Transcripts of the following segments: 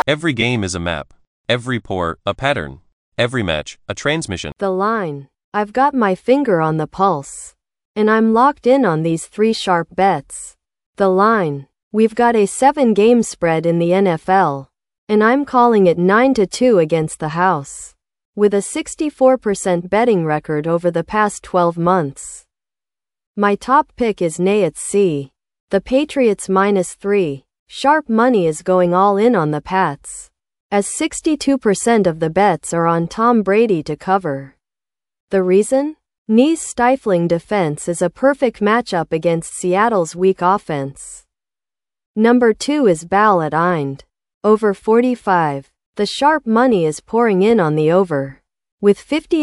Every game is a map. Every pour, a pattern. Every match, a transmission. The line. I've got my finger on the pulse. And I'm locked in on these 3 sharp bets. The line. We've got a 7-game spread in the NFL. And I'm calling it 9-2 against the house. With a 64% betting record over the past 12 months. My top pick is Nayets C. The Patriots -3. Sharp money is going all in on the Pats, as 62% of the bets are on Tom Brady to cover. The reason? Knee's stifling defense is a perfect matchup against Seattle's weak offense. Number 2 is Ball at Eind. Over 45. The sharp money is pouring in on the over, with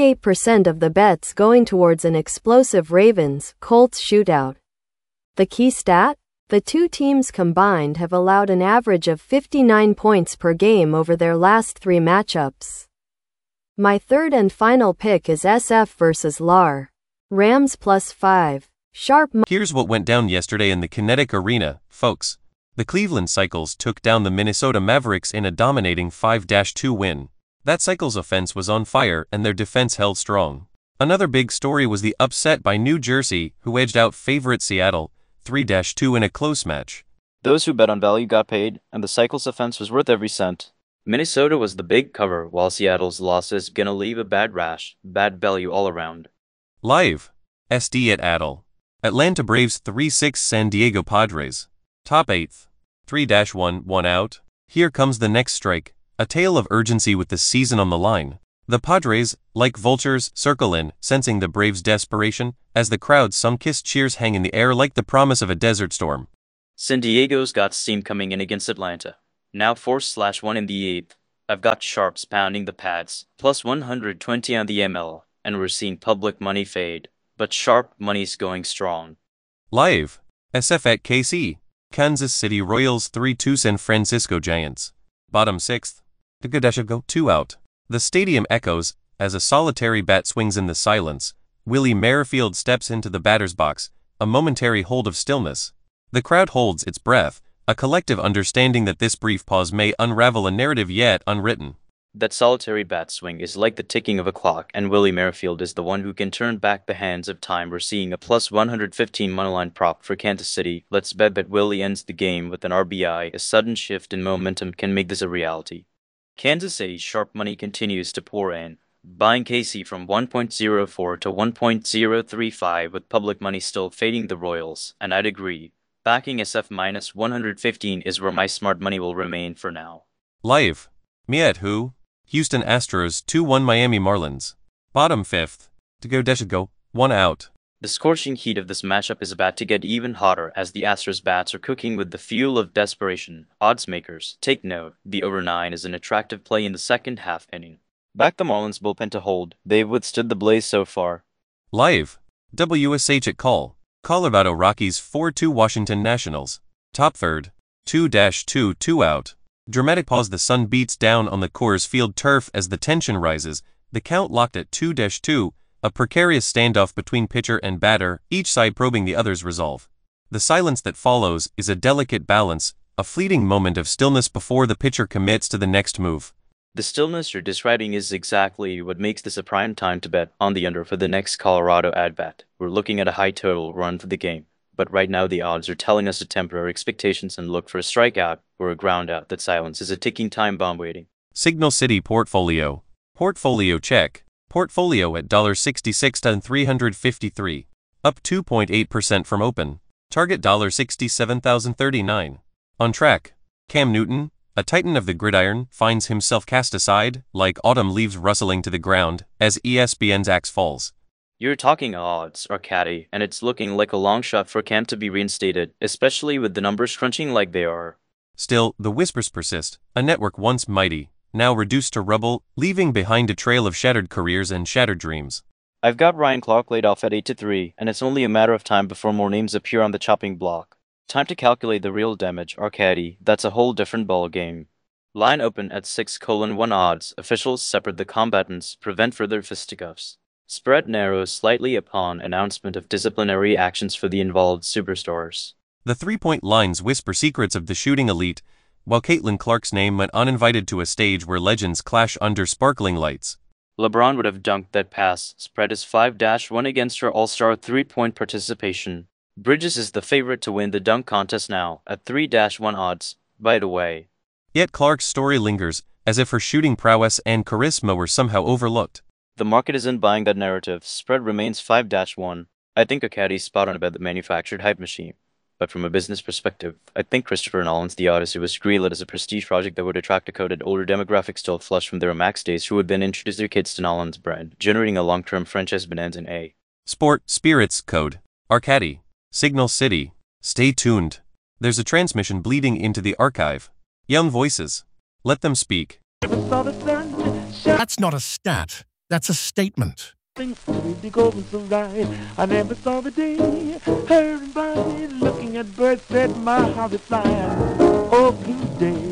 58% of the bets going towards an explosive Ravens-Colts shootout. The key stat? The two teams combined have allowed an average of 59 points per game over their last 3 matchups. My third and final pick is SF versus LAR. Rams +5. Sharp. Here's what went down yesterday in the Kinetic Arena, folks. The Cleveland Cycles took down the Minnesota Mavericks in a dominating 5-2 win. That Cycles offense was on fire and their defense held strong. Another big story was the upset by New Jersey, who edged out favorite Seattle 3-2 in a close match. Those who bet on value got paid, and the Cycles offense was worth every cent. Minnesota was the big cover, while Seattle's loss is gonna leave a bad rash, bad value all around. Live. SD at Adel. Atlanta Braves 3-6 San Diego Padres. Top 8th. 3-1, 1 out. Here comes the next strike, a tale of urgency with the season on the line. The Padres, like vultures, circle in, sensing the Braves' desperation, as the crowd's sun-kissed cheers hang in the air like the promise of a desert storm. San Diego's got steam coming in against Atlanta. Now 4/1 in the 8th. I've got sharps pounding the pads, plus 120 on the ML, and we're seeing public money fade, but sharp money's going strong. Live. SF at KC. Kansas City Royals 3-2 San Francisco Giants. Bottom 6th. Go 2 out. The stadium echoes, as a solitary bat swings in the silence. Willie Merrifield steps into the batter's box, a momentary hold of stillness. The crowd holds its breath, a collective understanding that this brief pause may unravel a narrative yet unwritten. That solitary bat swing is like the ticking of a clock, and Willie Merrifield is the one who can turn back the hands of time. We're seeing a plus 115 moneyline prop for Kansas City. Let's bet that Willie ends the game with an RBI. A sudden shift in momentum can make this a reality. Kansas City's sharp money continues to pour in, buying KC from 1.04 to 1.035 with public money still fading the Royals, and I'd agree. Backing SF -115 is where my smart money will remain for now. Live. Me at who? Houston Astros 2-1 Miami Marlins. Bottom 5th. Go 1 out. The scorching heat of this matchup is about to get even hotter as the Astros bats are cooking with the fuel of desperation. Odds makers, take note, the over 9 is an attractive play in the second half inning. Back the Marlins bullpen to hold. They've withstood the blaze so far. Live. WSH at call. Colorado Rockies 4-2 Washington Nationals. Top 3rd. 2-2 2 out. Dramatic pause. The sun beats down on the Coors Field turf as the tension rises. The count locked at 2-2. A precarious standoff between pitcher and batter, each side probing the other's resolve. The silence that follows is a delicate balance, a fleeting moment of stillness before the pitcher commits to the next move. The stillness you're describing is exactly what makes this a prime time to bet on the under for the next Colorado at-bat. We're looking at a high total run for the game, but right now the odds are telling us to temper our expectations and look for a strikeout or a ground out. That silence is a ticking time bomb waiting. Signal City Portfolio. Portfolio check. Portfolio at $66 to 353, up 2.8% from open. Target $67,039. On track. Cam Newton, a titan of the gridiron, finds himself cast aside, like autumn leaves rustling to the ground, as ESPN's axe falls. You're talking odds, Arcady, and it's looking like a long shot for Cam to be reinstated, especially with the numbers crunching like they are. Still, the whispers persist. A network once mighty, now reduced to rubble, leaving behind a trail of shattered careers and shattered dreams. I've got Ryan Clark laid off at 8-3, and it's only a matter of time before more names appear on the chopping block. Time to calculate the real damage, Arcady. That's a whole different ball game. Line open at 6:1 odds. Officials separate the combatants, prevent further fisticuffs. Spread narrows slightly upon announcement of disciplinary actions for the involved superstars. The 3-point lines whisper secrets of the shooting elite, while Caitlin Clark's name went uninvited to a stage where legends clash under sparkling lights. LeBron would have dunked that pass. Spread is 5-1 against her All-Star 3-point participation. Bridges is the favorite to win the dunk contest now, at 3-1 odds, by the way. Yet Clark's story lingers, as if her shooting prowess and charisma were somehow overlooked. The market isn't buying that narrative. Spread remains 5-1. I think Acadi's spot on about the manufactured hype machine. But from a business perspective, I think Christopher Nolan's The Odyssey was greenlit as a prestige project that would attract a coded older demographic still flush from their max days who would then introduce their kids to Nolan's brand, generating a long-term franchise bonanza in A. Sport, Spirits, Code, Arcady, Signal City. Stay tuned. There's a transmission bleeding into the archive. Young voices. Let them speak. That's not a stat. That's a statement. I never saw the day, her and Brian looking at birds, said my heart is flying. Oh, blue day.